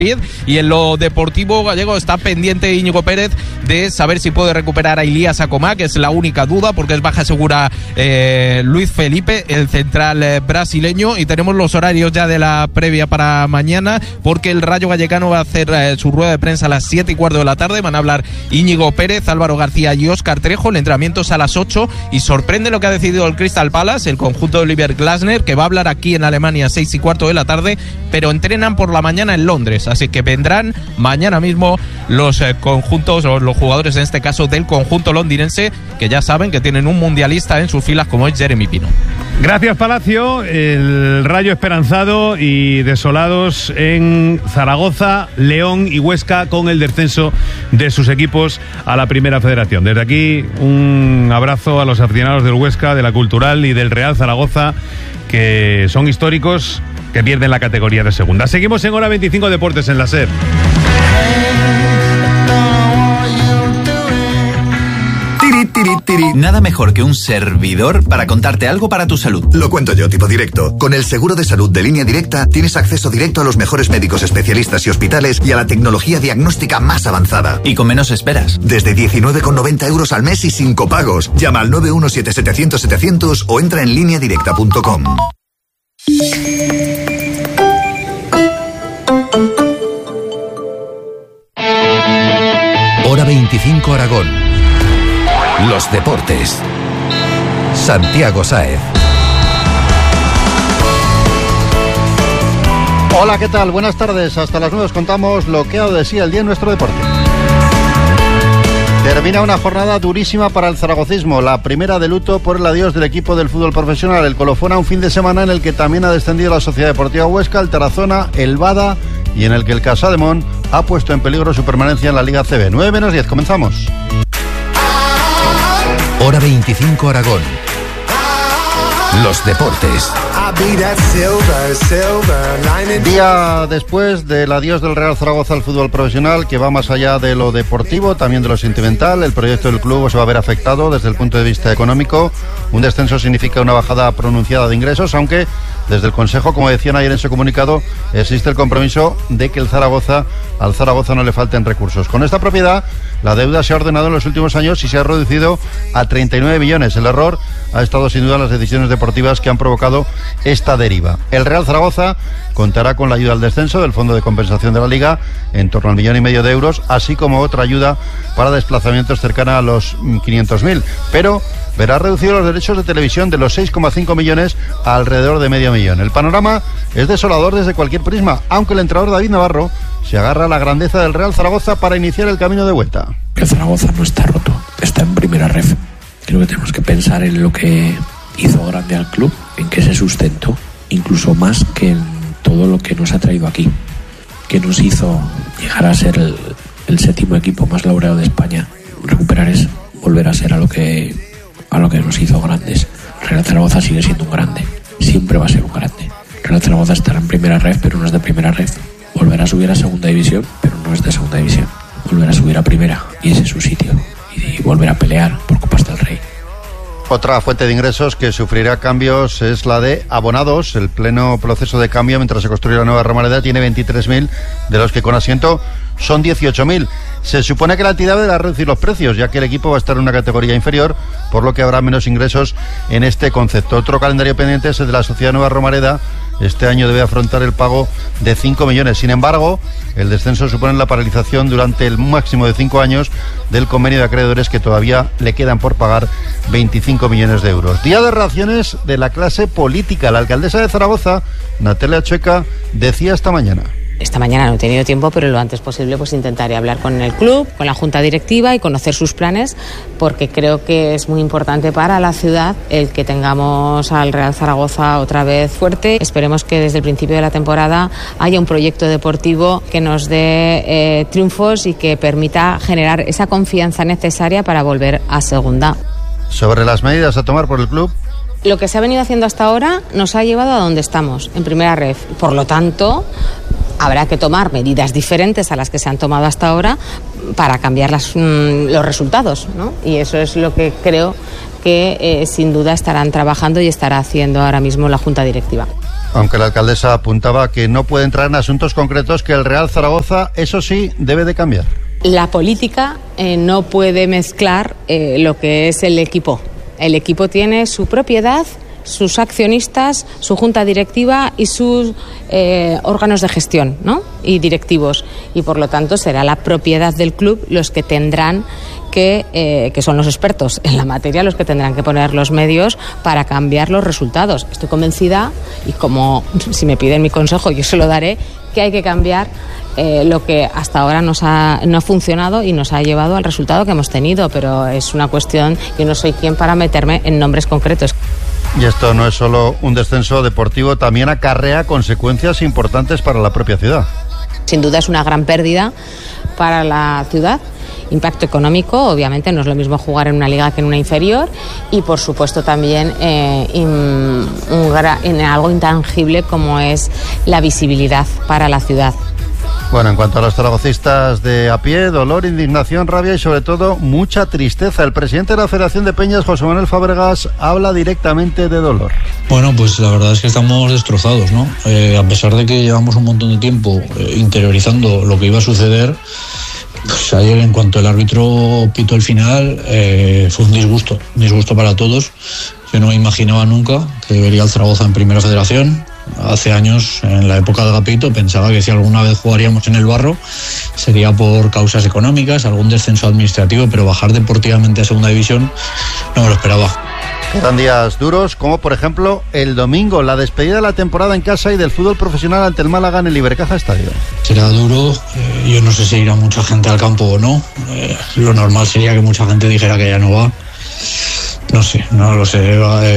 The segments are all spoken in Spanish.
Y en lo deportivo gallego está pendiente Íñigo Pérez de saber si puede recuperar a Ilías Acomá, que es la única duda, porque es baja segura Luis Felipe, el central brasileño. Y tenemos los horarios ya de la previa para mañana, porque el Rayo Vallecano va a hacer su rueda de prensa a las 7:15 de la tarde. Van a hablar Íñigo Pérez, Álvaro García y Óscar Trejo. El entrenamiento es a las 8 y sorprende lo que ha decidido el Crystal Palace, el conjunto de Oliver Glasner, que va a hablar aquí en Alemania a 6:15 de la tarde, pero entrenan por la mañana en Londres. Así que vendrán mañana mismo los conjuntos, o los jugadores en este caso del conjunto londinense, que ya saben que tienen un mundialista en sus filas como es Jeremy Pino. Gracias, Palacio. El Rayo esperanzado y desolados en Zaragoza, León y Huesca con el descenso de sus equipos a la Primera Federación. Desde aquí un abrazo a los aficionados del Huesca, de la Cultural y del Real Zaragoza, que son históricos, que pierden la categoría de segunda. Seguimos en Hora 25 Deportes en la SER. Nada mejor que un servidor para contarte algo para tu salud. Lo cuento yo, tipo directo. Con el seguro de salud de Línea Directa tienes acceso directo a los mejores médicos especialistas y hospitales y a la tecnología diagnóstica más avanzada. Y con menos esperas. Desde 19,90 € al mes y sin copagos. Llama al 917-700-700 o entra en lineadirecta.com. Hora 25 Aragón. Los deportes. Santiago Sáez. Hola, ¿qué tal? Buenas tardes. Hasta las 9 os contamos lo que ha dado de sí el día en nuestro deporte. Termina una jornada durísima para el zaragocismo, la primera de luto por el adiós del equipo del fútbol profesional. El colofón a un fin de semana en el que también ha descendido la Sociedad Deportiva Huesca, el Tarazona, el Bada, y en el que el Casademont ha puesto en peligro su permanencia en la Liga CB. 9:10, comenzamos. Hora 25 Aragón. Los deportes. Día después del adiós del Real Zaragoza al fútbol profesional, que va más allá de lo deportivo, también de lo sentimental. El proyecto del club se va a ver afectado desde el punto de vista económico. Un descenso significa una bajada pronunciada de ingresos, aunque desde el Consejo, como decían ayer en su comunicado, existe el compromiso de que al Zaragoza no le falten recursos. Con esta propiedad, la deuda se ha ordenado en los últimos años y se ha reducido a 39 millones. El error ha estado sin duda en las decisiones deportivas que han provocado esta deriva. El Real Zaragoza contará con la ayuda al descenso del Fondo de Compensación de la Liga, en torno al 1,5 millones de euros, así como otra ayuda para desplazamientos cercana a los 500.000, pero verá reducidos los derechos de televisión de los 6,5 millones a alrededor de medio millón. El panorama es desolador desde cualquier prisma, aunque el entrenador David Navarro se agarra a la grandeza del Real Zaragoza para iniciar el camino de vuelta. El Zaragoza no está roto, está en primera ref. Creo que tenemos que pensar en lo que hizo grande al club, en qué se sustentó, incluso más que en todo lo que nos ha traído aquí, que nos hizo llegar a ser el séptimo equipo más laureado de España. Recuperar es volver a ser a lo que nos hizo grandes. Real Zaragoza sigue siendo un grande, siempre va a ser un grande. Real Zaragoza estará en primera ref, pero no es de primera ref. Volverá a subir a segunda división, pero no es de segunda división. Volverá a subir a primera, y ese es su sitio, y volver a pelear por Copas del Rey. Otra fuente de ingresos que sufrirá cambios es la de abonados. El pleno proceso de cambio mientras se construye la nueva Romareda tiene 23.000, de los que con asiento son 18.000. Se supone que la entidad deberá reducir los precios, ya que el equipo va a estar en una categoría inferior, por lo que habrá menos ingresos en este concepto. Otro calendario pendiente es el de la Sociedad Nueva Romareda. Este año debe afrontar el pago de 5 millones. Sin embargo, el descenso supone la paralización durante el máximo de 5 años del convenio de acreedores, que todavía le quedan por pagar 25 millones de euros. Día de reacciones de la clase política. La alcaldesa de Zaragoza, Natalia Checa, decía esta mañana: esta mañana no he tenido tiempo, pero lo antes posible pues intentaré hablar con el club, con la junta directiva y conocer sus planes, porque creo que es muy importante para la ciudad el que tengamos al Real Zaragoza otra vez fuerte. Esperemos que desde el principio de la temporada haya un proyecto deportivo que nos dé triunfos y que permita generar esa confianza necesaria para volver a segunda. Sobre las medidas a tomar por el club. Lo que se ha venido haciendo hasta ahora nos ha llevado a donde estamos, en primera ref. Por lo tanto, habrá que tomar medidas diferentes a las que se han tomado hasta ahora para cambiar los resultados, ¿no? Y eso es lo que creo que sin duda estarán trabajando y estará haciendo ahora mismo la Junta Directiva. Aunque la alcaldesa apuntaba que no puede entrar en asuntos concretos, que el Real Zaragoza, eso sí, debe de cambiar. La política no puede mezclar lo que es el equipo. El equipo tiene su propiedad, sus accionistas, su junta directiva y sus órganos de gestión, ¿no? Y directivos. Y por lo tanto será la propiedad del club los que tendrán que son los expertos en la materia, los que tendrán que poner los medios para cambiar los resultados. Estoy convencida, y como si me piden mi consejo yo se lo daré, que hay que cambiar lo que hasta ahora no ha funcionado y nos ha llevado al resultado que hemos tenido, pero es una cuestión, yo no soy quien para meterme en nombres concretos. Y esto no es solo un descenso deportivo, también acarrea consecuencias importantes para la propia ciudad. Sin duda es una gran pérdida para la ciudad. Impacto económico, obviamente no es lo mismo jugar en una liga que en una inferior, y por supuesto también en algo intangible como es la visibilidad para la ciudad. Bueno, en cuanto a los zaragocistas de a pie, dolor, indignación, rabia y sobre todo mucha tristeza. El presidente de la Federación de Peñas, José Manuel Fábregas, habla directamente de dolor. Bueno, pues la verdad es que estamos destrozados, ¿no? A pesar de que llevamos un montón de tiempo interiorizando lo que iba a suceder, pues ayer, en cuanto el árbitro pitó el final, fue un disgusto para todos. Yo no me imaginaba nunca que vería al Zaragoza en Primera Federación. Hace años, en la época de Agapito, pensaba que si alguna vez jugaríamos en el barro sería por causas económicas, algún descenso administrativo, pero bajar deportivamente a Segunda División no me lo esperaba. Quedan días duros, como por ejemplo el domingo, la despedida de la temporada en casa y del fútbol profesional ante el Málaga en el Ibercaja Estadio. Será duro, yo no sé si irá mucha gente al campo o no. Lo normal sería que mucha gente dijera que ya no va. No sé, no lo sé.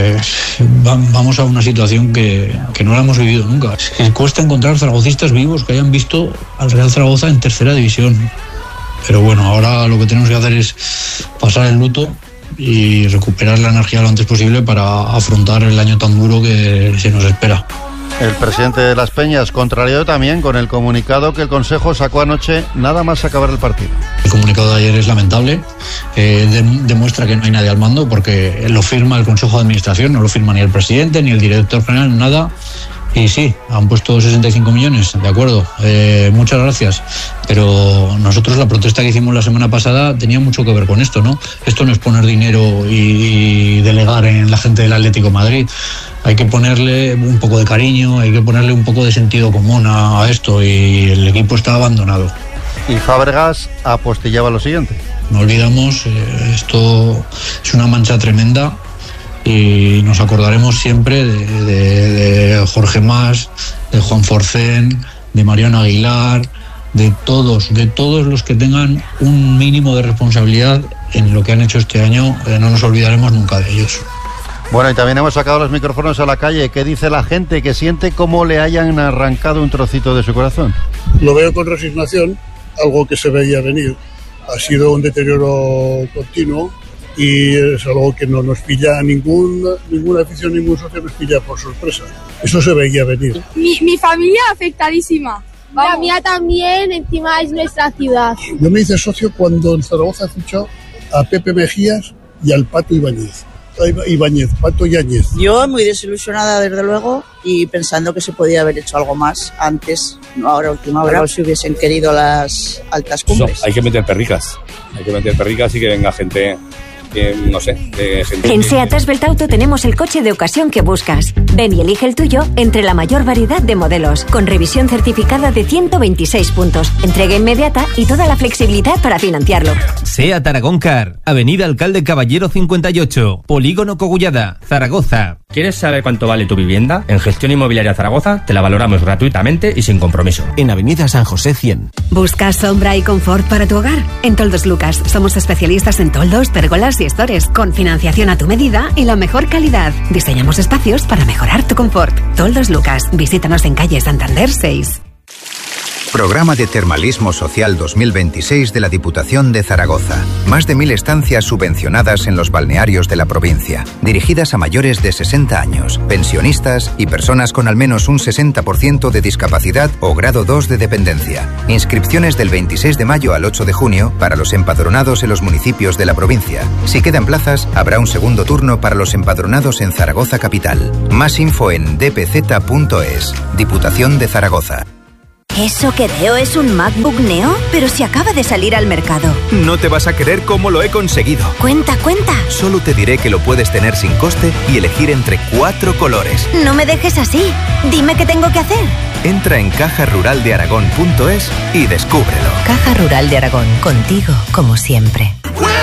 Vamos a una situación que no la hemos vivido nunca. Es que cuesta encontrar zaragocistas vivos que hayan visto al Real Zaragoza en Tercera División. Pero bueno, ahora lo que tenemos que hacer es pasar el luto y recuperar la energía lo antes posible para afrontar el año tan duro que se nos espera. El presidente de Las Peñas contrarió también con el comunicado que el Consejo sacó anoche nada más acabar el partido. El comunicado de ayer es lamentable, demuestra que no hay nadie al mando porque lo firma el Consejo de Administración, no lo firma ni el presidente ni el director general, nada. Y sí, han puesto 65 millones, de acuerdo, muchas gracias. Pero nosotros la protesta que hicimos la semana pasada tenía mucho que ver con esto, ¿no? Esto no es poner dinero y delegar en la gente del Atlético de Madrid. Hay que ponerle un poco de cariño, hay que ponerle un poco de sentido común a esto, y el equipo está abandonado. Y Fábregas apostillaba lo siguiente. No olvidamos, esto es una mancha tremenda. Y nos acordaremos siempre de Jorge Mas, de Juan Forcén, de Mariano Aguilar, de todos los que tengan un mínimo de responsabilidad en lo que han hecho este año. No nos olvidaremos nunca de ellos. Bueno, y también hemos sacado los micrófonos a la calle. ¿Qué dice la gente que siente cómo le hayan arrancado un trocito de su corazón? Lo veo con resignación, algo que se veía venir. Ha sido un deterioro continuo y es algo que no nos pilla ninguna afición, ningún socio nos pilla por sorpresa. Eso se veía venir. Mi familia afectadísima. La mía también, encima es nuestra ciudad. Yo me hice socio cuando en Zaragoza fichó a Pepe Mejías y al Pato Pato Yáñez. Yo muy desilusionada desde luego y pensando que se podía haber hecho algo más antes, no ahora última hora, si hubiesen querido las altas cumbres. Hay que meter perricas y que venga gente. No sé, gente. En SEAT Asbelt Auto tenemos el coche de ocasión que buscas. Ven y elige el tuyo entre la mayor variedad de modelos, con revisión certificada de 126 puntos, entrega inmediata y toda la flexibilidad para financiarlo. SEAT Aragón Car, Avenida Alcalde Caballero 58, Polígono Cogullada, Zaragoza. ¿Quieres saber cuánto vale tu vivienda? En Gestión Inmobiliaria Zaragoza te la valoramos gratuitamente y sin compromiso. En Avenida San José 100. ¿Buscas sombra y confort para tu hogar? En Toldos Lucas somos especialistas en toldos, pérgolas y estores, con financiación a tu medida y la mejor calidad. Diseñamos espacios para mejorar tu confort. Toldos Lucas, visítanos en calle Santander 6. Programa de Termalismo Social 2026 de la Diputación de Zaragoza. Más de 1000 estancias subvencionadas en los balnearios de la provincia, dirigidas a mayores de 60 años, pensionistas y personas con al menos un 60% de discapacidad o grado 2 de dependencia. Inscripciones del 26 de mayo al 8 de junio para los empadronados en los municipios de la provincia. Si quedan plazas, habrá un segundo turno para los empadronados en Zaragoza capital. Más info en dpz.es. Diputación de Zaragoza. ¿Eso que veo es un MacBook Neo? Pero si acaba de salir al mercado. No te vas a creer cómo lo he conseguido. Cuenta. Solo te diré que lo puedes tener sin coste y elegir entre 4 colores. No me dejes así. Dime qué tengo que hacer. Entra en cajaruraldearagón.es y descúbrelo. Caja Rural de Aragón, contigo como siempre.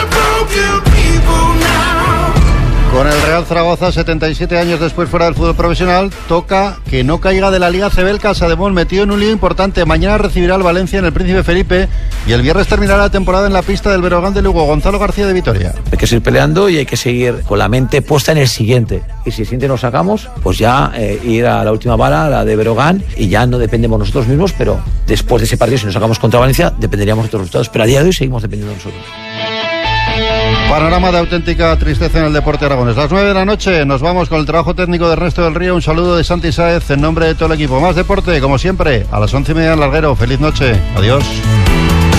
Con el Real Zaragoza, 77 años después fuera del fútbol profesional, toca que no caiga de la Liga CB el Casademón, metido en un lío importante. Mañana recibirá al Valencia en el Príncipe Felipe y el viernes terminará la temporada en la pista del Breogán de Lugo. Gonzalo García de Vitoria. Hay que seguir peleando y hay que seguir con la mente puesta en el siguiente. Y si el siguiente nos sacamos, pues ya ir a la última bala, la de Breogán, y ya no dependemos nosotros mismos, pero después de ese partido, si nos sacamos contra Valencia, dependeríamos de otros resultados. Pero a día de hoy seguimos dependiendo de nosotros. Panorama de auténtica tristeza en el deporte aragonés. Las 9 de la noche nos vamos con el trabajo técnico de Ernesto del Río. Un saludo de Santi Sáez en nombre de todo el equipo. Más deporte, como siempre, a las 11:30 en Larguero. Feliz noche. Adiós.